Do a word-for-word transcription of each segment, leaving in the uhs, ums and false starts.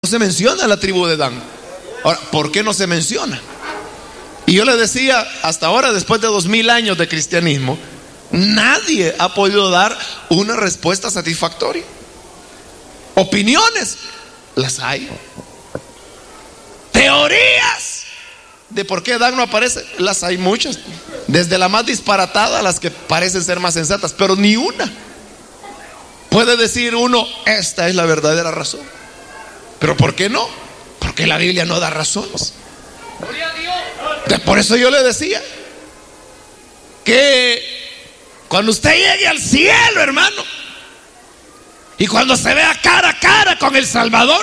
se menciona la tribu de Dan. Ahora, ¿por qué no se menciona? Y yo le decía, hasta ahora, después de dos mil años de cristianismo, nadie ha podido dar una respuesta satisfactoria. Opiniones, las hay. Teorías de por qué Dan no aparece, las hay muchas. Desde la más disparatada a las que parecen ser más sensatas, pero ni una puede decir uno, esta es la verdadera razón. ¿Pero por qué no? Porque la Biblia no da razones. Por eso yo le decía que cuando usted llegue al cielo, hermano, y cuando se vea cara a cara con el Salvador,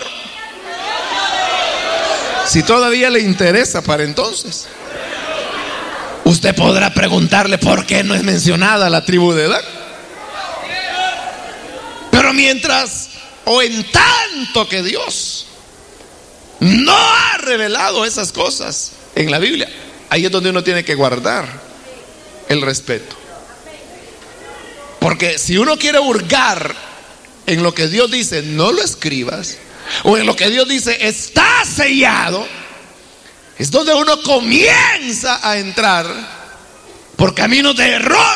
si todavía le interesa para entonces, usted podrá preguntarle por qué no es mencionada la tribu de Dan. Pero mientras o en tanto que Dios no ha revelado esas cosas en la Biblia, ahí es donde uno tiene que guardar el respeto. Porque si uno quiere hurgar en lo que Dios dice, no lo escribas, o en lo que Dios dice, está sellado, es donde uno comienza a entrar por caminos de error.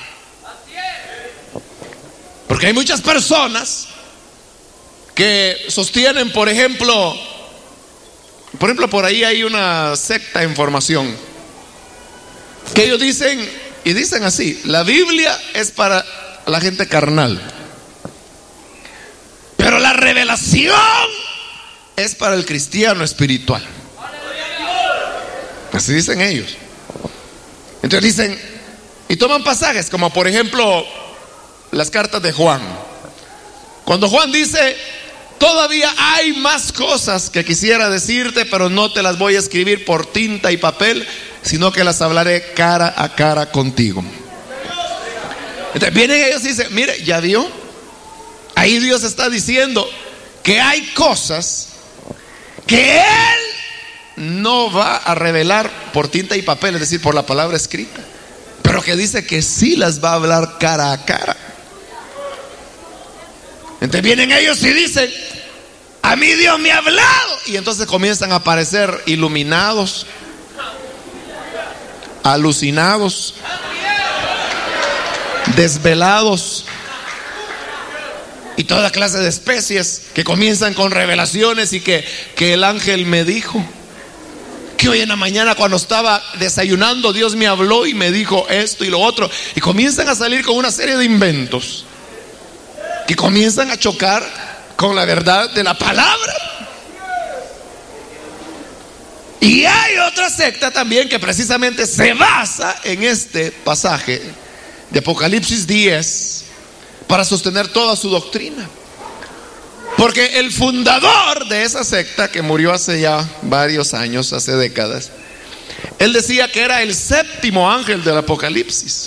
Porque hay muchas personas que sostienen, por ejemplo, por ejemplo, por ahí hay una secta en formación, que ellos dicen, y dicen así: la Biblia es para la gente carnal, pero la revelación es para el cristiano espiritual. Así dicen ellos. Entonces dicen, y toman pasajes como por ejemplo las cartas de Juan. Cuando Juan dice, todavía hay más cosas que quisiera decirte, pero no te las voy a escribir por tinta y papel, sino que las hablaré cara a cara contigo. Entonces vienen ellos y dicen, mire, ¿ya vio? Ahí Dios está diciendo que hay cosas que Él no va a revelar por tinta y papel, es decir, por la palabra escrita, pero que dice que sí las va a hablar cara a cara. Entonces vienen ellos y dicen, a mí Dios me ha hablado, y entonces comienzan a aparecer iluminados, alucinados, desvelados y toda clase de especies que comienzan con revelaciones y que, que el ángel me dijo, que hoy en la mañana cuando estaba desayunando Dios me habló y me dijo esto y lo otro, y comienzan a salir con una serie de inventos que comienzan a chocar con la verdad de la palabra. Y hay otra secta también que precisamente se basa en este pasaje de Apocalipsis diez para sostener toda su doctrina. Porque el fundador de esa secta, que murió hace ya varios años, hace décadas, él decía que era el séptimo ángel del Apocalipsis.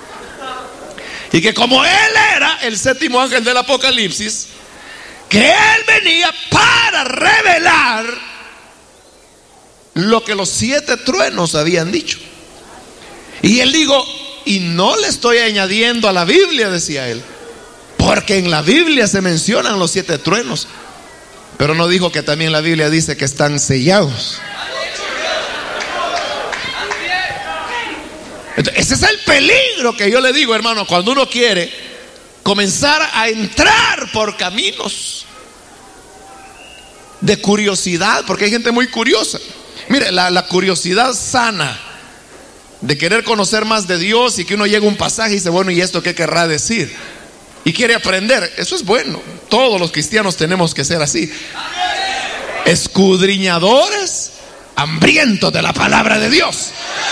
Y que como él era el séptimo ángel del Apocalipsis, que él venía para revelar lo que los siete truenos habían dicho. Y él dijo, y no le estoy añadiendo a la Biblia, decía él, porque en la Biblia se mencionan los siete truenos, pero no dijo que también la Biblia dice que están sellados. Entonces, ese es el peligro que yo le digo, hermano, cuando uno quiere comenzar a entrar por caminos de curiosidad, porque hay gente muy curiosa. Mire, la, la curiosidad sana de querer conocer más de Dios, y que uno llega a un pasaje y dice, bueno, ¿y esto qué querrá decir? Y quiere aprender, eso es bueno. Todos los cristianos tenemos que ser así, escudriñadores, hambrientos de la palabra de Dios.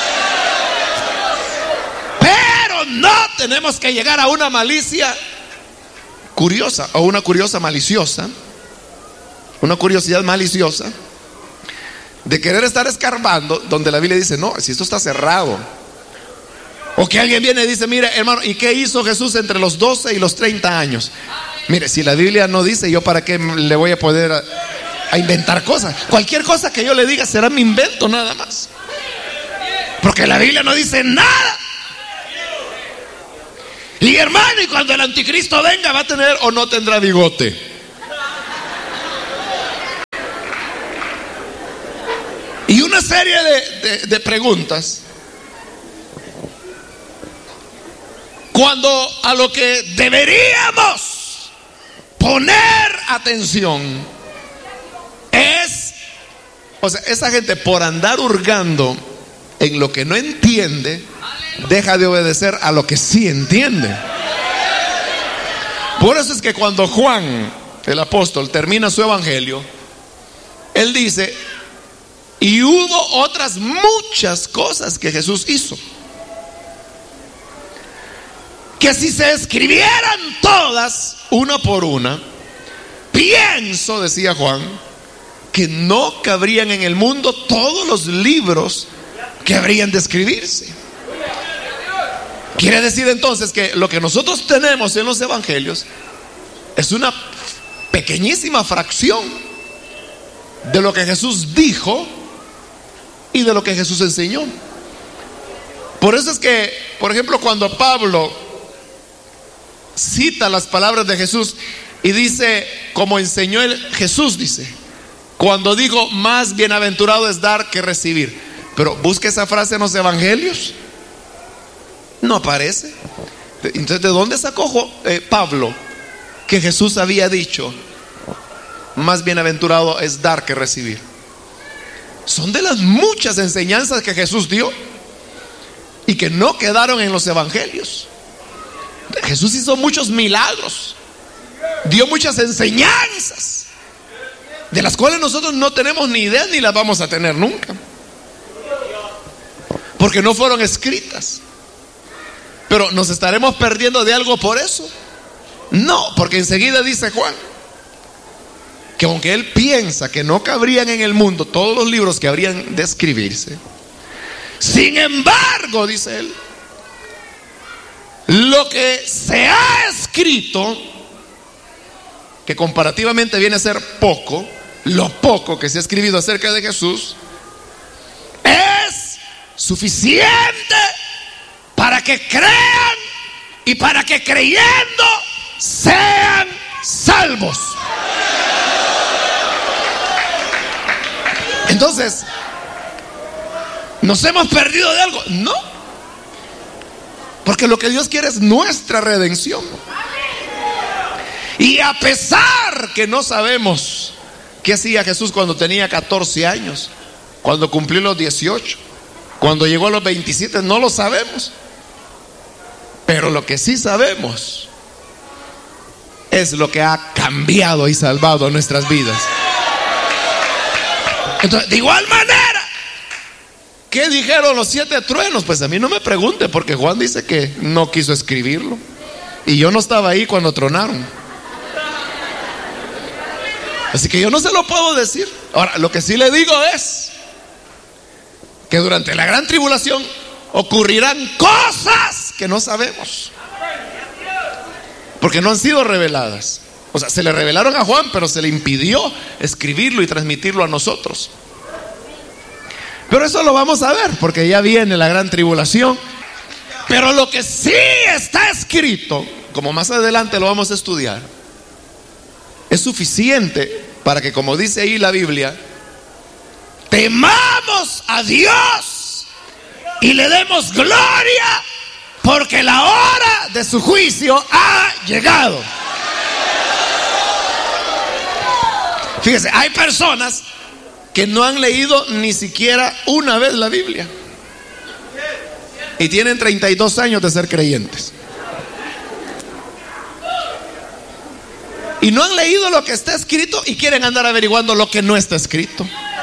Pero no tenemos que llegar a una malicia curiosa, o una curiosa maliciosa, una curiosidad maliciosa de querer estar escarbando donde la Biblia dice, no, si esto está cerrado. O que alguien viene y dice, mire, hermano, ¿y qué hizo Jesús entre los doce y los treinta años? Mire, si la Biblia no dice, ¿yo para qué le voy a poder a, a inventar cosas? Cualquier cosa que yo le diga será mi invento nada más, porque la Biblia no dice nada. Y hermano, y cuando el anticristo venga, ¿va a tener o no tendrá bigote? y una serie de, de, de preguntas, cuando a lo que deberíamos poner atención es, o sea, esa gente por andar hurgando en lo que no entiende, deja de obedecer a lo que sí entiende. Por eso es que cuando Juan, el apóstol, termina su evangelio, él dice: y hubo otras muchas cosas que Jesús hizo, que si se escribieran todas, una por una, pienso, decía Juan, que no cabrían en el mundo todos los libros que habrían de escribirse. Quiere decir entonces que lo que nosotros tenemos en los evangelios es una pequeñísima fracción de lo que Jesús dijo y de lo que Jesús enseñó. Por eso es que, por ejemplo, cuando Pablo cita las palabras de Jesús y dice, como enseñó el Jesús, dice, cuando dijo: más bienaventurado es dar que recibir. Pero busca esa frase en los evangelios, no aparece. Entonces, ¿de dónde sacó eh, Pablo que Jesús había dicho: más bienaventurado es dar que recibir? Son de las muchas enseñanzas que Jesús dio y que no quedaron en los evangelios. Jesús hizo muchos milagros, dio muchas enseñanzas de las cuales nosotros no tenemos ni idea ni las vamos a tener nunca, porque no fueron escritas. Pero ¿nos estaremos perdiendo de algo por eso? No, porque enseguida dice Juan que aunque él piensa que no cabrían en el mundo todos los libros que habrían de escribirse, sin embargo, dice él, lo que se ha escrito, que comparativamente viene a ser poco, lo poco que se ha escrito acerca de Jesús, es suficiente para que crean y para que creyendo sean salvos. Entonces, ¿nos hemos perdido de algo? No, porque lo que Dios quiere es nuestra redención. Y a pesar que no sabemos qué hacía Jesús cuando tenía catorce años, cuando cumplió los dieciocho, cuando llegó a los veintisiete, no lo sabemos. Pero lo que sí sabemos es lo que ha cambiado y salvado nuestras vidas. Entonces, de igual manera, ¿qué dijeron los siete truenos? Pues a mí no me pregunte, porque Juan dice que no quiso escribirlo y yo no estaba ahí cuando tronaron. Así que yo no se lo puedo decir. Ahora, lo que sí le digo es que durante la gran tribulación ocurrirán cosas que no sabemos, porque no han sido reveladas. O sea, se le revelaron a Juan, pero se le impidió escribirlo y transmitirlo a nosotros. Pero eso lo vamos a ver, porque ya viene la gran tribulación. Pero lo que sí está escrito, como más adelante lo vamos a estudiar, es suficiente para que, como dice ahí la Biblia, temamos a Dios y le demos gloria, porque la hora de su juicio ha llegado. Fíjese, hay personas que no han leído ni siquiera una vez la Biblia y tienen treinta y dos años de ser creyentes y no han leído lo que está escrito y quieren andar averiguando lo que no está escrito.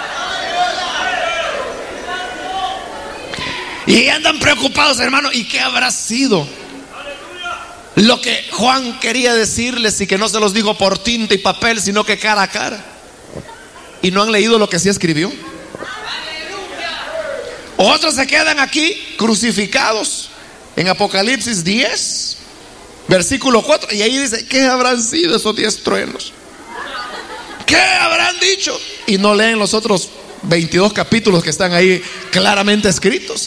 Y andan preocupados, hermano, ¿y qué habrá sido lo que Juan quería decirles y que no se los dijo por tinta y papel, sino que cara a cara? Y no han leído lo que sí escribió. Otros se quedan aquí crucificados en Apocalipsis diez, versículo cuatro, y ahí dice: ¿qué habrán sido esos diez truenos? ¿Qué habrán dicho? Y no leen los otros veintidós capítulos que están ahí claramente escritos.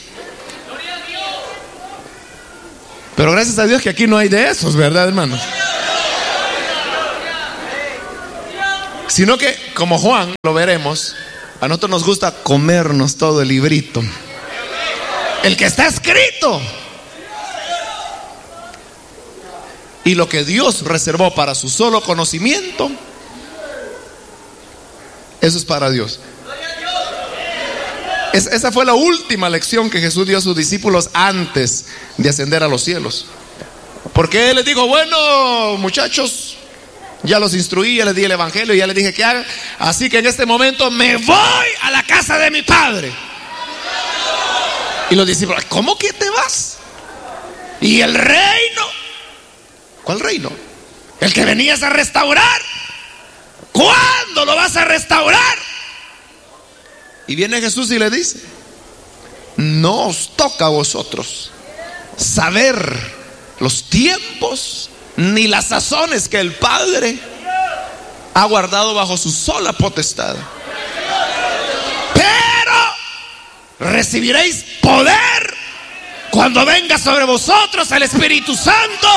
Pero gracias a Dios que aquí no hay de esos, ¿verdad, hermanos? Sino que, como Juan, lo veremos, A nosotros nos gusta comernos todo el librito, el que está escrito. Y lo que Dios reservó para su solo conocimiento, eso es para Dios. Es, esa fue la última lección que Jesús dio a sus discípulos antes de ascender a los cielos. Porque Él les dijo: bueno, muchachos, ya los instruí, ya les di el evangelio, ya les dije que hagan. Así que en este momento me voy a la casa de mi Padre. Y los discípulos: ¿cómo que te vas? ¿Y el reino? ¿Cuál reino? El que venías a restaurar. ¿Cuándo lo vas a restaurar? Y viene Jesús y le dice: no os toca a vosotros saber los tiempos ni las sazones que el Padre ha guardado bajo su sola potestad. Pero recibiréis poder cuando venga sobre vosotros el Espíritu Santo,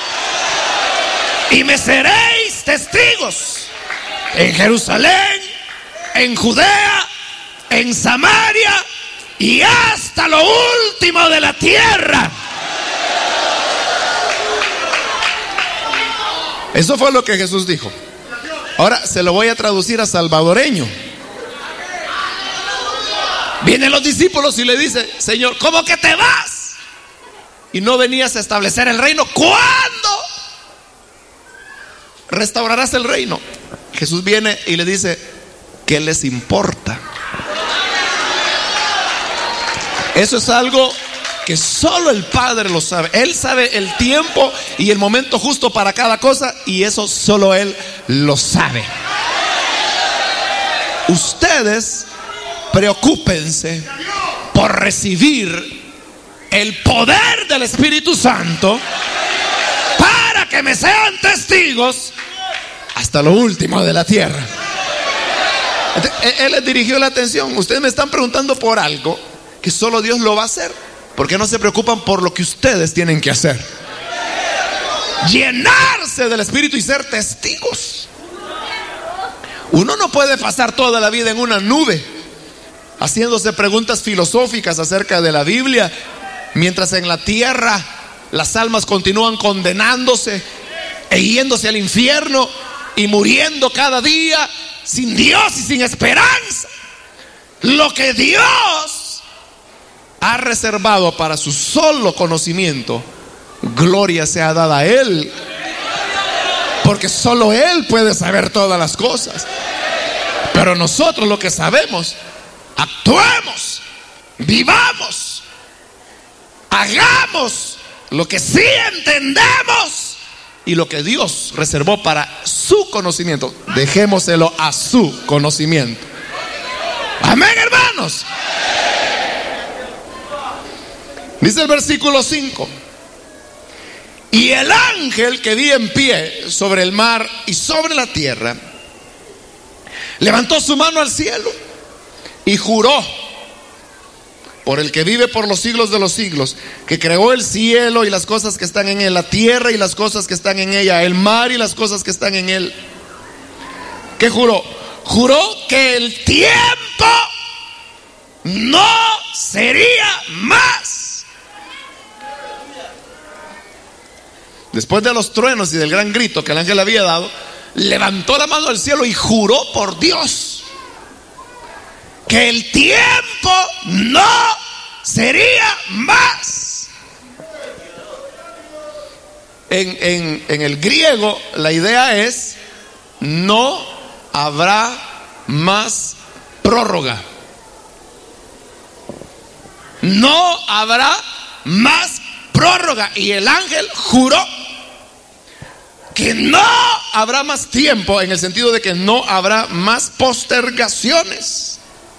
y me seréis testigos en Jerusalén, en Judea, en Samaria y hasta lo último de la tierra. Eso fue lo que Jesús dijo. Ahora se lo voy a traducir a salvadoreño. Vienen los discípulos y le dicen: Señor, ¿cómo que te vas? Y no venías a establecer el reino. ¿Cuándo restaurarás el reino? Jesús viene y le dice: ¿qué les importa? Eso es algo que solo el Padre lo sabe. Él sabe el tiempo y el momento justo para cada cosa, y eso solo Él lo sabe. Ustedes preocúpense por recibir el poder del Espíritu Santo para que me sean testigos hasta lo último de la tierra. Él les dirigió la atención: ustedes me están preguntando por algo que solo Dios lo va a hacer. ¿Por qué no se preocupan por lo que ustedes tienen que hacer? Llenarse del Espíritu y ser testigos. Uno no puede pasar toda la vida en una nube haciéndose preguntas filosóficas acerca de la Biblia, mientras en la tierra las almas continúan condenándose e yéndose al infierno y muriendo cada día sin Dios y sin esperanza. Lo que Dios ha reservado para su solo conocimiento, gloria sea dada a Él, porque solo Él puede saber todas las cosas. Pero nosotros lo que sabemos, actuemos, vivamos, hagamos lo que sí entendemos y lo que Dios reservó para su conocimiento, dejémoselo a su conocimiento. Amén, hermanos. Dice el versículo cinco: y el ángel que vi en pie sobre el mar y sobre la tierra levantó su mano al cielo y juró por el que vive por los siglos de los siglos, que creó el cielo y las cosas que están en él, la tierra y las cosas que están en ella, el mar y las cosas que están en él. ¿Qué juró? Juró que el tiempo no sería más. Después de los truenos y del gran grito que el ángel había dado, levantó la mano al cielo y juró por Dios que el tiempo no sería más. En, en, en el griego la idea es: no habrá más prórroga. No habrá más prórroga. Y el ángel juró que no habrá más tiempo, en el sentido de que no habrá más postergaciones.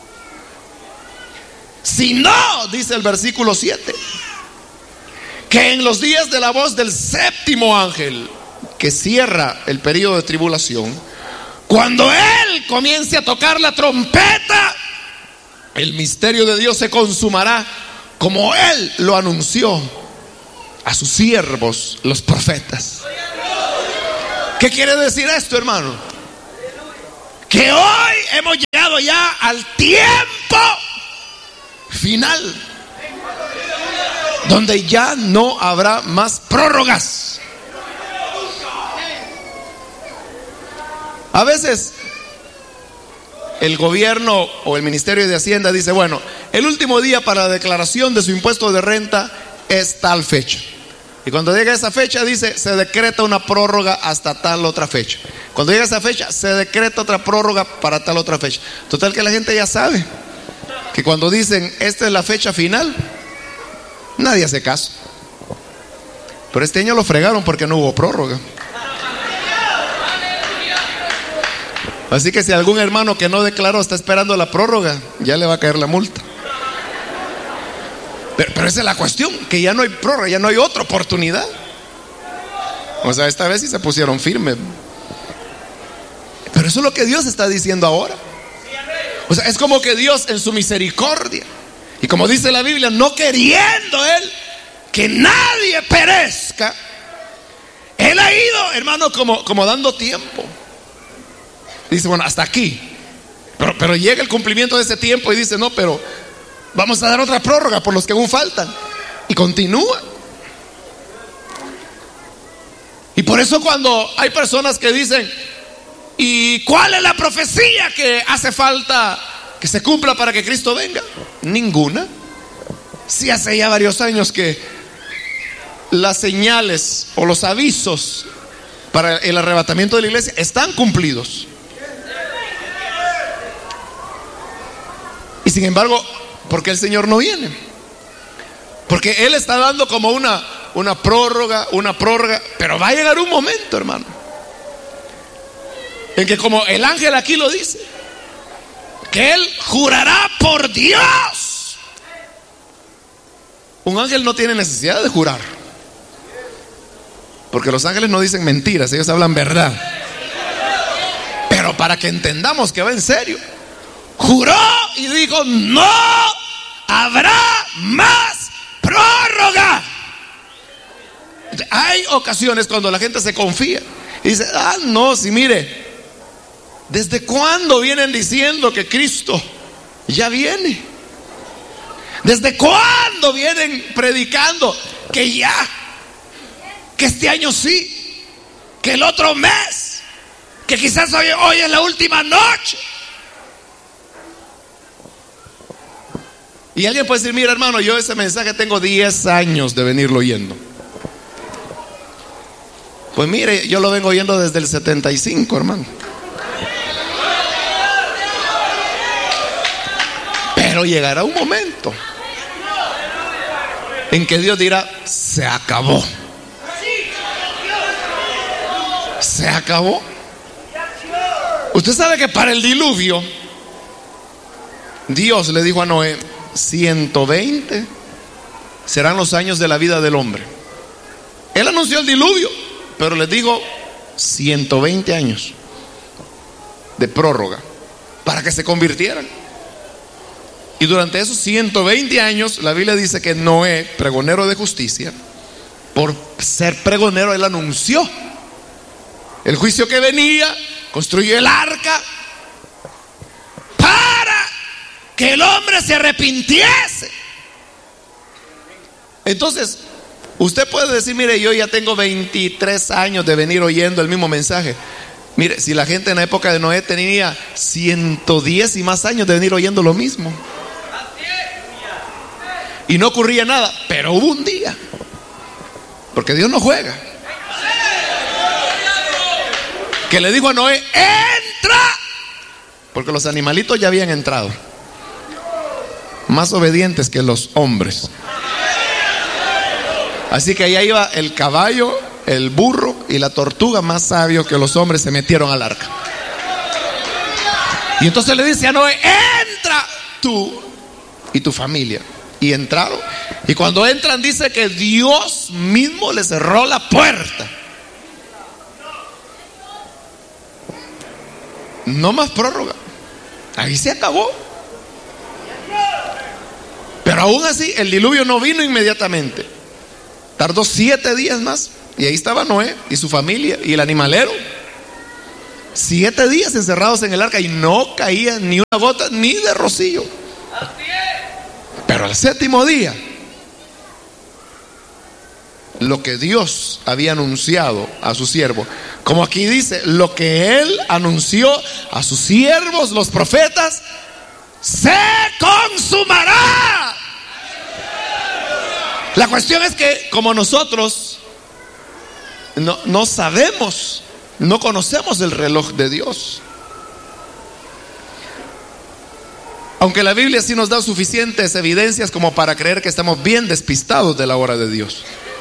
Si no, dice el versículo siete, que en los días de la voz del séptimo ángel, que cierra el periodo de tribulación, cuando él comience a tocar la trompeta, el misterio de Dios se consumará como él lo anunció a sus siervos, los profetas. ¿Qué quiere decir esto, hermano? Que hoy hemos llegado ya al tiempo final, donde ya no habrá más prórrogas. A veces el gobierno o el Ministerio de Hacienda dice, bueno, el último día para la declaración de su impuesto de renta es tal fecha. Y cuando llega esa fecha dice, se decreta una prórroga hasta tal otra fecha. Cuando llega esa fecha, se decreta otra prórroga para tal otra fecha. Total que la gente ya sabe que cuando dicen, esta es la fecha final, nadie hace caso. Pero este año lo fregaron porque no hubo prórroga. Así que si algún hermano que no declaró está esperando la prórroga, ya le va a caer la multa. Pero, pero esa es la cuestión, que ya no hay prórroga, ya no hay otra oportunidad. O sea, esta vez sí se pusieron firmes. Pero eso es lo que Dios está diciendo ahora. O sea, es como que Dios en su misericordia, y como dice la Biblia, no queriendo Él que nadie perezca, Él ha ido, hermano, como, como dando tiempo. Dice, bueno, hasta aquí. Pero, pero llega el cumplimiento de ese tiempo y dice, no, pero vamos a dar otra prórroga por los que aún faltan. Y continúa. Y por eso cuando hay personas que dicen, ¿y cuál es la profecía que hace falta que se cumpla para que Cristo venga? Ninguna. Si hace ya varios años que las señales o los avisos para el arrebatamiento de la iglesia están cumplidos. Y sin embargo, ¿por qué el Señor no viene? Porque Él está dando como una, una prórroga, una prórroga. Pero va a llegar un momento, hermano, en que, como el ángel aquí lo dice, que Él jurará por Dios. Un ángel no tiene necesidad de jurar, porque los ángeles no dicen mentiras, ellos hablan verdad. Pero para que entendamos que va en serio, juró y dijo, no habrá más prórroga. Hay ocasiones cuando la gente se confía y dice, ah, no, si mire, ¿desde cuándo vienen diciendo que Cristo ya viene? ¿Desde cuándo vienen predicando que ya, que este año sí, que el otro mes, que quizás hoy, hoy es la última noche? Y alguien puede decir, mira, hermano, yo ese mensaje tengo diez años de venirlo oyendo. Pues mire, yo lo vengo oyendo desde el setenta y cinco, hermano. Pero llegará un momento en que Dios dirá, se acabó. Se acabó. Usted sabe que para el diluvio Dios le dijo a Noé, ciento veinte serán los años de la vida del hombre. Él anunció el diluvio, pero les dijo ciento veinte años de prórroga para que se convirtieran. Y durante esos ciento veinte años, la Biblia dice que Noé, pregonero de justicia, por ser pregonero, él anunció el juicio que venía, construyó el arca para que el hombre se arrepintiese. Entonces, usted puede decir, mire, yo ya tengo veintitrés años de venir oyendo el mismo mensaje. Mire, si la gente en la época de Noé tenía ciento diez y más años de venir oyendo lo mismo, y no ocurría nada, pero hubo un día, porque Dios no juega, que le dijo a Noé, entra, porque los animalitos ya habían entrado, más obedientes que los hombres. Así que allá iba el caballo, el burro y la tortuga, más sabios que los hombres, se metieron al arca. Y entonces le dice a Noé, entra tú y tu familia. Y entraron. Y cuando entran dice que Dios mismo le cerró la puerta. No más prórroga. Ahí se acabó. Pero aún así el diluvio no vino inmediatamente. Tardó siete días más. Y ahí estaba Noé y su familia y el animalero. Siete días encerrados en el arca y no caía ni una gota ni de rocío. Pero al séptimo día, lo que Dios había anunciado a su siervo, como aquí dice, lo que Él anunció a sus siervos, los profetas, se consumará. La cuestión es que como nosotros no, no sabemos, no conocemos el reloj de Dios. Aunque la Biblia sí nos da suficientes evidencias como para creer que estamos bien despistados de la hora de Dios.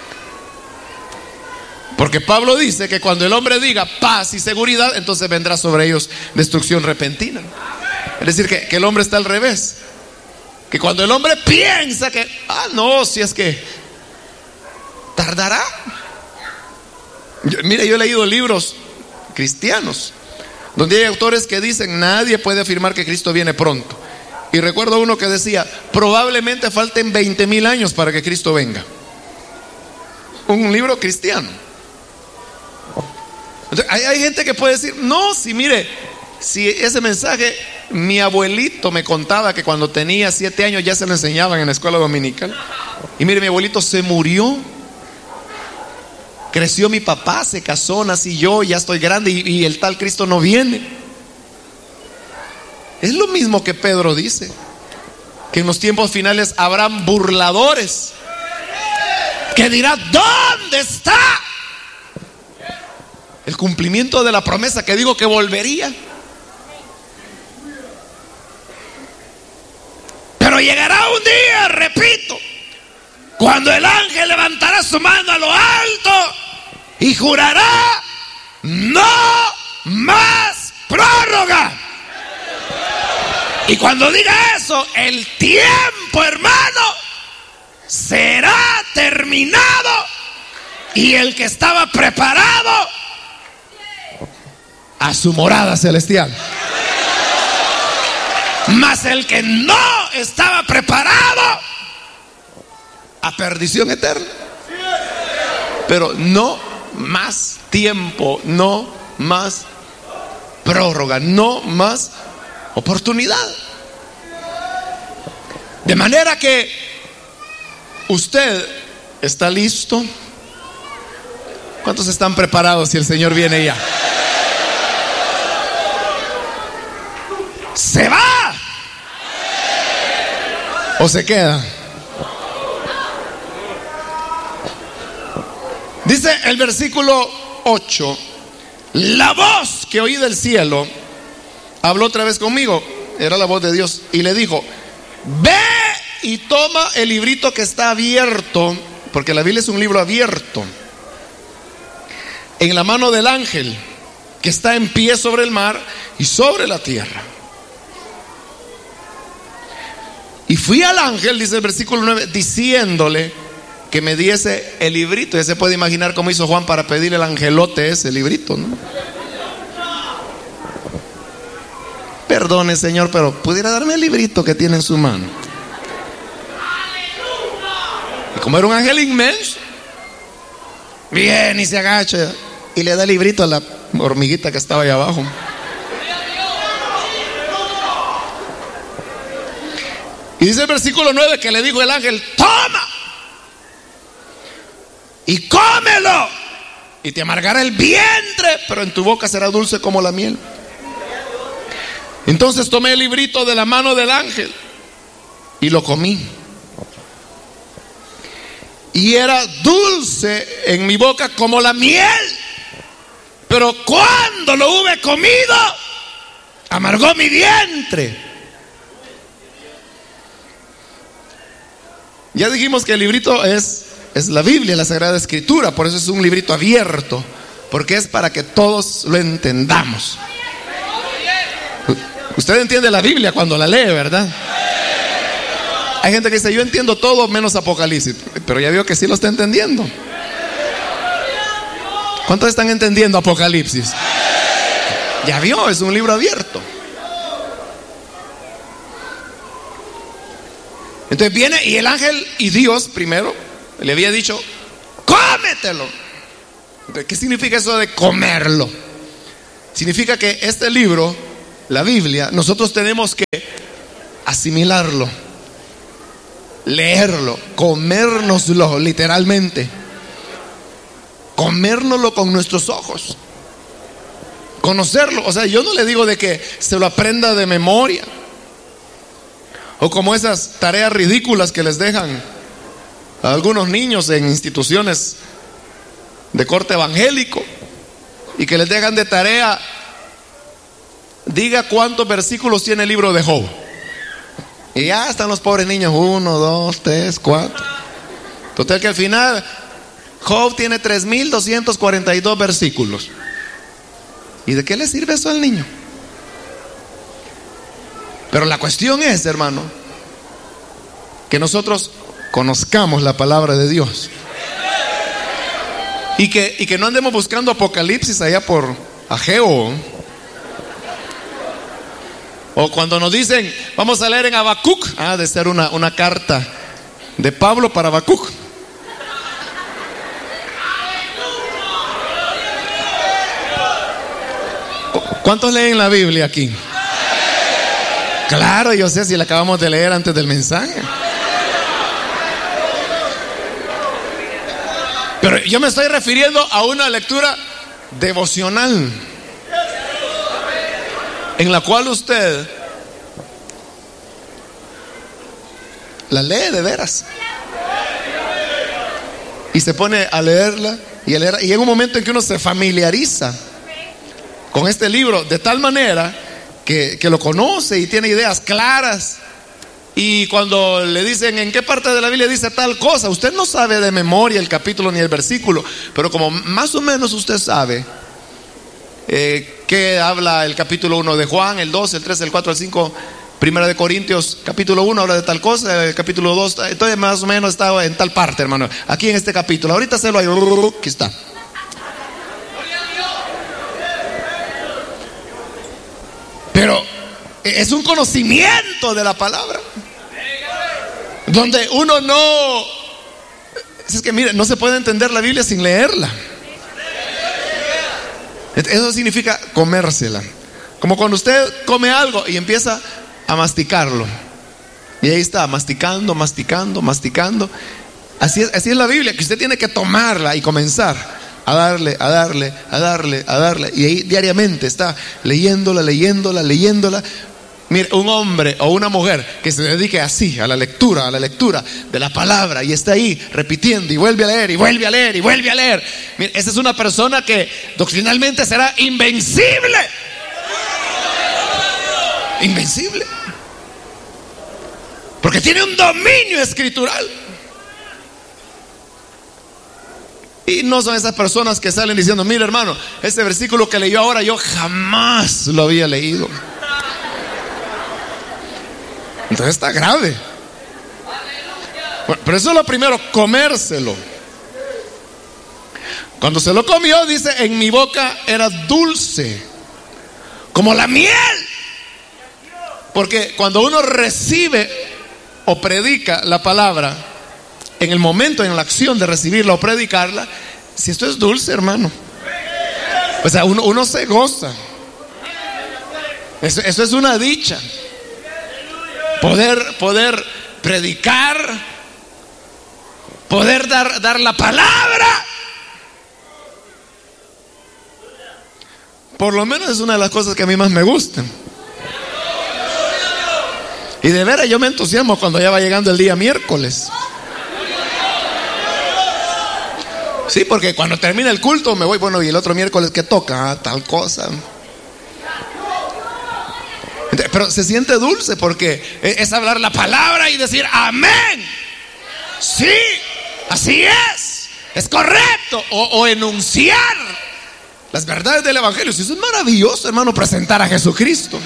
Porque Pablo dice que cuando el hombre diga paz y seguridad, entonces vendrá sobre ellos destrucción repentina. Es decir, que, que el hombre está al revés. Que cuando el hombre piensa que, ah, no, si es que tardará. Yo, mire, yo he leído libros cristianos donde hay autores que dicen, nadie puede afirmar que Cristo viene pronto. Y recuerdo uno que decía, probablemente falten veinte mil años para que Cristo venga. Un libro cristiano. Entonces, hay, hay gente que puede decir, no, si mire, si ese mensaje, mi abuelito me contaba que cuando tenía siete años ya se lo enseñaban en la escuela dominical. Y mire, mi abuelito se murió. Creció mi papá, se casó, nací yo, ya estoy grande y, y el tal Cristo no viene. Es lo mismo que Pedro dice, que en los tiempos finales habrán burladores que dirán, ¿dónde está el cumplimiento de la promesa que digo que volvería? Pero llegará un día, repito, cuando el ángel levantará su mano a lo alto y jurará, no más prórroga. Y cuando diga eso, el tiempo, hermano, será terminado. Y el que estaba preparado a su morada celestial. Mas el que no estaba preparado a perdición eterna. Pero no más tiempo, no más prórroga, no más oportunidad. De manera que usted está listo. ¿Cuántos están preparados si el Señor viene ya? ¿Se va o se queda? Dice el versículo ocho: la voz que oí del cielo habló otra vez conmigo, era la voz de Dios, y le dijo, ve y toma el librito que está abierto, porque la Biblia es un libro abierto, en la mano del ángel que está en pie sobre el mar y sobre la tierra. Y fui al ángel, dice el versículo nueve, diciéndole que me diese el librito. Ya se puede imaginar cómo hizo Juan para pedirle al angelote ese librito, ¿no? Perdone, Señor, pero pudiera darme el librito que tiene en su mano. Y como era un ángel inmenso, viene y se agacha y le da el librito a la hormiguita que estaba ahí abajo. Y dice el versículo nueve que le dijo el ángel, toma y cómelo, y te amargará el vientre, pero en tu boca será dulce como la miel. Entonces tomé el librito de la mano del ángel y lo comí, y era dulce en mi boca como la miel, pero cuando lo hube comido, amargó mi vientre. Ya dijimos que el librito es, es la Biblia, la Sagrada Escritura, por eso es un librito abierto, porque es para que todos lo entendamos. Usted entiende la Biblia cuando la lee, ¿verdad? Hay gente que dice, yo entiendo todo menos Apocalipsis, pero ya veo que sí lo está entendiendo. ¿Cuántos están entendiendo Apocalipsis? Ya vio, es un libro abierto. Entonces viene y el ángel y Dios primero le había dicho, cómetelo. Entonces, ¿qué significa eso de comerlo? significa que este libro, la Biblia, nosotros tenemos que asimilarlo, leerlo, comérnoslo literalmente, comérnoslo con nuestros ojos, conocerlo. O sea, yo no le digo de que se lo aprenda de memoria, o como esas tareas ridículas que les dejan a algunos niños en instituciones de corte evangélico, y que les dejan de tarea: diga cuántos versículos tiene el libro de Job. Y ya están los pobres niños, uno, dos, tres, cuatro. Total que al final Job tiene tres mil doscientos cuarenta y dos versículos. ¿Y de qué le sirve eso al niño? Pero la cuestión es, hermano, que nosotros conozcamos la palabra de Dios, y que, y que no andemos buscando Apocalipsis allá por Ageo. O cuando nos dicen, vamos a leer en Habacuc, ha de ser una, una carta de Pablo para Habacuc. ¿Cuántos leen la Biblia aquí? Claro, yo sé, si la acabamos de leer antes del mensaje. Pero yo me estoy refiriendo a una lectura devocional, en la cual usted la lee de veras y se pone a leerla y a leer, y en un momento en que uno se familiariza con este libro de tal manera que, que lo conoce y tiene ideas claras, y cuando le dicen en qué parte de la Biblia dice tal cosa, usted no sabe de memoria el capítulo ni el versículo, pero como más o menos usted sabe Eh, que habla el capítulo uno de Juan, el dos, el tres, el cuatro, el cinco, Primera de Corintios, capítulo uno habla de tal cosa, el capítulo dos, entonces más o menos está en tal parte, hermano, aquí en este capítulo, ahorita se lo hay, aquí está. Pero es un conocimiento de la palabra, donde uno no, es que mire, no se puede entender la Biblia sin leerla. Eso significa comérsela. Como cuando usted come algo y empieza a masticarlo, y ahí está, masticando, masticando, masticando. Así es, así es la Biblia, que usted tiene que tomarla y comenzar a darle, a darle, a darle, a darle. Y ahí diariamente está leyéndola, leyéndola, leyéndola. Mire, un hombre o una mujer que se dedique así a la lectura, a la lectura de la palabra, y está ahí repitiendo y vuelve a leer y vuelve a leer y vuelve a leer. Mire, esa es una persona que doctrinalmente será invencible. Invencible. Porque tiene un dominio escritural. Y no son esas personas que salen diciendo: mire, hermano, este versículo que leyó ahora yo jamás lo había leído. Entonces está grave. Bueno, pero eso es lo primero, comérselo. Cuando se lo comió, dice: en mi boca era dulce como la miel. Porque cuando uno recibe o predica la palabra, en el momento, en la acción de recibirla o predicarla, si esto es dulce, hermano, o sea, uno, uno se goza. Eso, eso es una dicha. Poder, poder predicar, poder dar, dar la palabra, por lo menos es una de las cosas que a mí más me gustan. Y de veras yo me entusiasmo cuando ya va llegando el día miércoles. Sí, porque cuando termina el culto me voy, bueno, y el otro miércoles ¿qué toca? Ah, tal cosa. Pero se siente dulce porque es hablar la palabra y decir amén. Sí, así es, es correcto. O, o enunciar las verdades del evangelio. Eso es maravilloso, hermano, presentar a Jesucristo.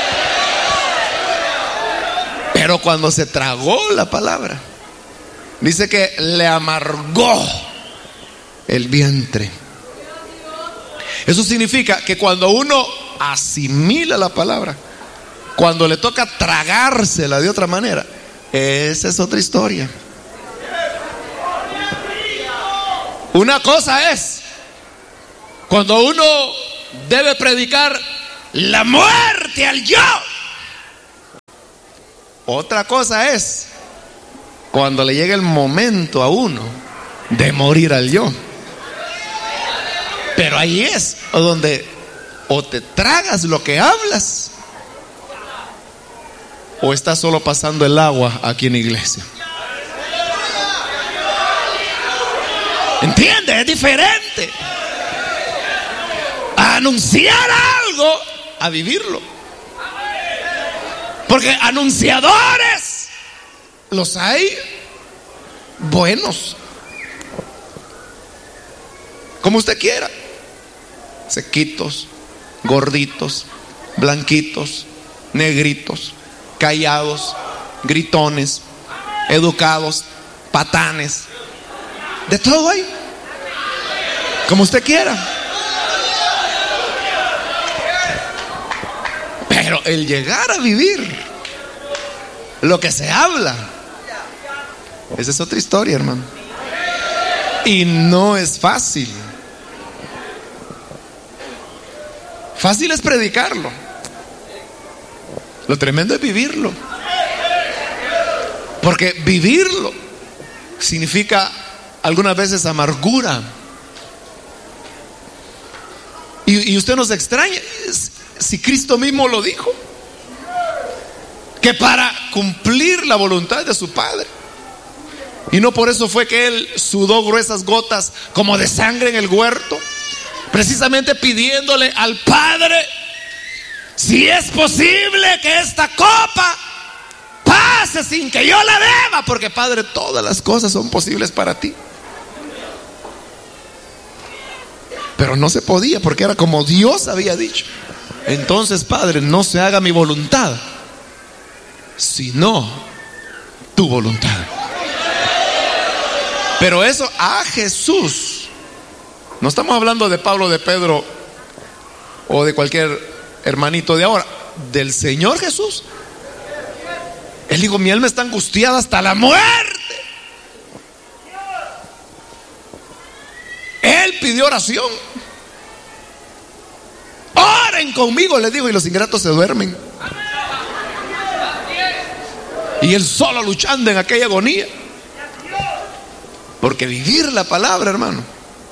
Pero cuando se tragó la palabra, dice que le amargó el vientre. Eso significa que cuando uno asimila la palabra, cuando le toca tragársela de otra manera, esa es otra historia. Una cosa es cuando uno debe predicar la muerte al yo. Otra cosa es cuando le llega el momento a uno de morir al yo. Pero ahí es donde o te tragas lo que hablas o estás solo pasando el agua aquí en la iglesia. ¿Entiendes? Es diferente a anunciar algo a vivirlo. Porque anunciadores los hay buenos, como usted quiera, sequitos, gorditos, blanquitos, negritos, callados, gritones, educados, patanes, de todo hay, como usted quiera. Pero el llegar a vivir lo que se habla, esa es otra historia, hermano. Y no es fácil. Fácil es predicarlo. Lo tremendo es vivirlo. Porque vivirlo significa algunas veces amargura. Y, y usted nos extraña, si Cristo mismo lo dijo, que para cumplir la voluntad de su Padre. Y no por eso fue que Él sudó gruesas gotas como de sangre en el huerto, precisamente pidiéndole al Padre: si es posible que esta copa pase sin que yo la beba, porque Padre, todas las cosas son posibles para ti. Pero no se podía, porque era como Dios había dicho. Entonces, Padre, no se haga mi voluntad, sino tu voluntad. Pero eso a Jesús, no estamos hablando de Pablo, de Pedro o de cualquier hermanito de ahora, del Señor Jesús. Él dijo: mi alma está angustiada hasta la muerte. Él pidió oración. Oren conmigo, les digo, y los ingratos se duermen. Y él solo luchando en aquella agonía. Porque vivir la palabra, hermano,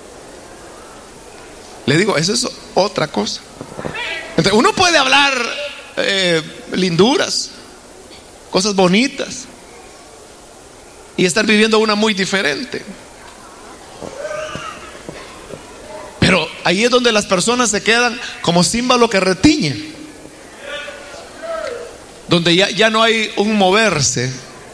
le digo, eso es otra cosa. Entonces, uno puede hablar eh, linduras, cosas bonitas, y estar viviendo una muy diferente. Pero ahí es donde las personas se quedan como címbalo que retiñe, donde ya, ya no hay un moverse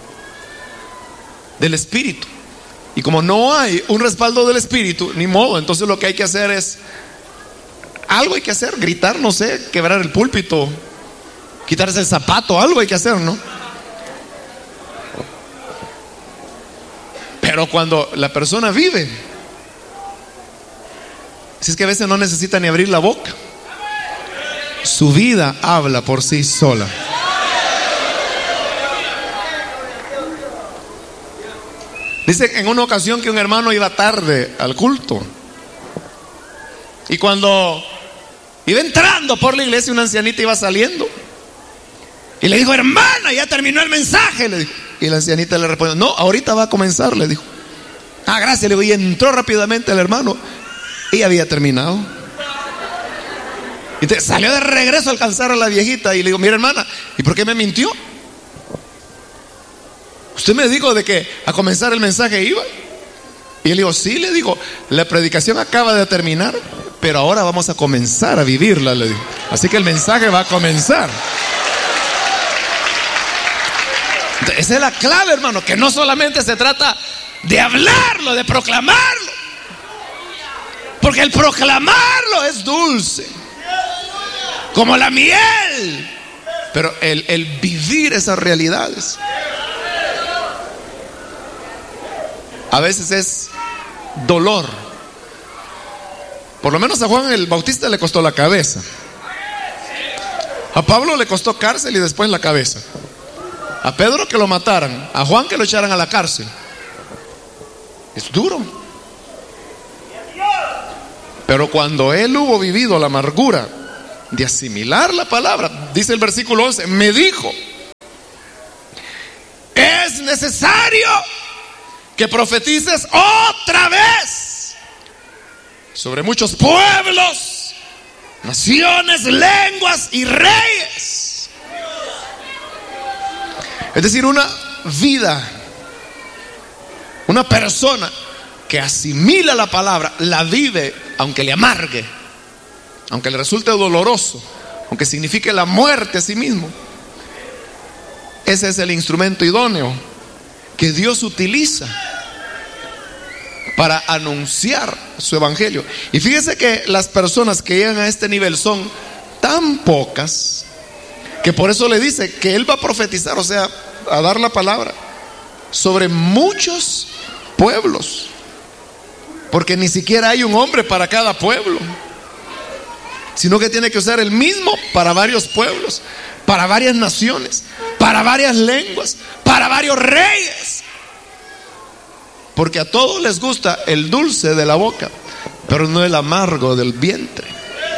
del espíritu. Y como no hay un respaldo del espíritu, ni modo, entonces lo que hay que hacer es, algo hay que hacer, gritar, no sé, quebrar el púlpito, quitarse el zapato, algo hay que hacer, ¿no? Pero cuando la persona vive, si es que a veces no necesita ni abrir la boca, su vida habla por sí sola. Dice en una ocasión que un hermano iba tarde al culto, y cuando iba entrando por la iglesia, una ancianita iba saliendo y le dijo: hermana, ya terminó el mensaje, le dijo. Y la ancianita le respondió: no, ahorita va a comenzar, le dijo. Ah, gracias, le digo. Y entró rápidamente el hermano y había terminado. Entonces salió de regreso a alcanzar a la viejita y le digo: mira, hermana, ¿y por qué me mintió? Usted me dijo de que a comenzar el mensaje iba. Y le digo: sí, le digo, la predicación acaba de terminar, pero ahora vamos a comenzar a vivirla, le digo. Así que el mensaje va a comenzar. Entonces, esa es la clave, hermano, que no solamente se trata de hablarlo, de proclamarlo, porque el proclamarlo es dulce como la miel, pero el, el vivir esas realidades a veces es dolor. Por lo menos a Juan el Bautista le costó la cabeza. A Pablo le costó cárcel y después la cabeza. A Pedro que lo mataran, a Juan que lo echaran a la cárcel. Es duro. Pero cuando él hubo vivido la amargura de asimilar la palabra, dice el versículo once, me dijo: es necesario que profetices otra vez sobre muchos pueblos, naciones, lenguas y reyes. Es decir, una vida, una persona que asimila la palabra, la vive aunque le amargue, aunque le resulte doloroso, aunque signifique la muerte a sí mismo. Ese es el instrumento idóneo que Dios utiliza para anunciar su evangelio. Y fíjese que las personas que llegan a este nivel son tan pocas que por eso le dice que él va a profetizar, o sea, a dar la palabra sobre muchos pueblos, porque ni siquiera hay un hombre para cada pueblo, sino que tiene que usar el mismo para varios pueblos, para varias naciones, para varias lenguas, para varios reyes. Porque a todos les gusta el dulce de la boca, pero no el amargo del vientre.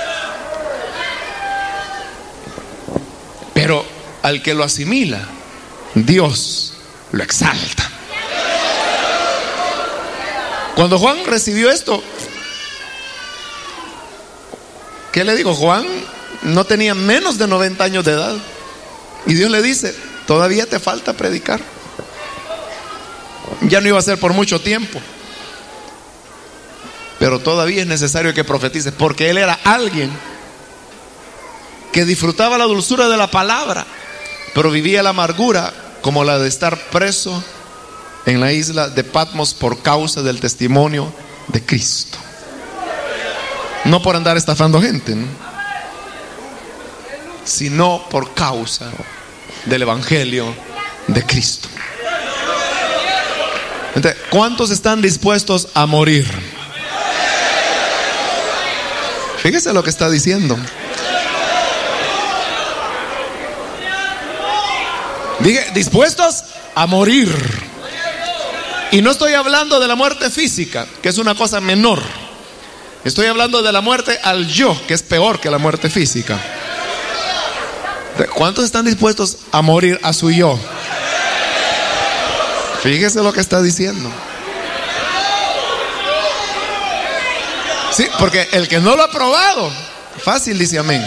Pero al que lo asimila, Dios lo exalta. Cuando Juan recibió esto, ¿qué le digo? Juan no tenía menos de noventa años de edad. Y Dios le dice: todavía te falta predicar. Ya no iba a ser por mucho tiempo, pero todavía es necesario que profetices, porque él era alguien que disfrutaba la dulzura de la palabra, pero vivía la amargura como la de estar preso en la isla de Patmos por causa del testimonio de Cristo. No por andar estafando gente, ¿no?, sino por causa del evangelio de Cristo. Entonces, ¿cuántos están dispuestos a morir? Fíjese lo que está diciendo. Dije, dispuestos a morir. Y no estoy hablando de la muerte física, que es una cosa menor. Estoy hablando de la muerte al yo, que es peor que la muerte física. ¿Cuántos están dispuestos a morir a su yo? Fíjese lo que está diciendo. Sí, porque el que no lo ha probado, fácil dice amén.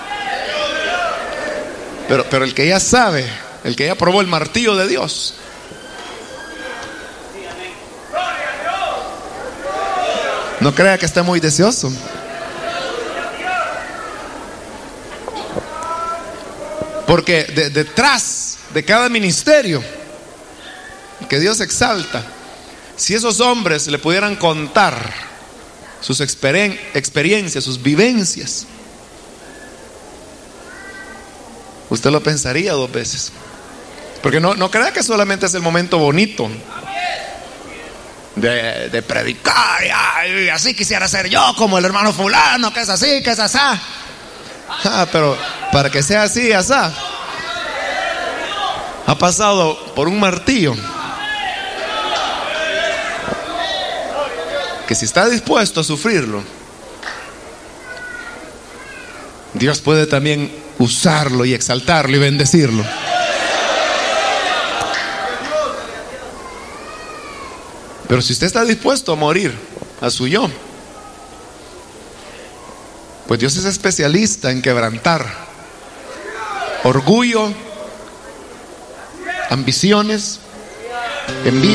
Pero, pero el que ya sabe, el que ya probó el martillo de Dios, no crea que está muy deseoso. Porque de, detrás de cada ministerio que Dios exalta, si esos hombres le pudieran contar sus experien- experiencias, sus vivencias, usted lo pensaría dos veces. Porque no, no crea que solamente es el momento bonito de, de predicar, y así quisiera ser yo como el hermano fulano, que es así, que es asá. Ah, pero para que sea así, asá, ha pasado por un martillo que si está dispuesto a sufrirlo, Dios puede también usarlo y exaltarlo y bendecirlo. Pero si usted está dispuesto a morir a su yo, pues Dios es especialista en quebrantar orgullo, ambiciones, envidia.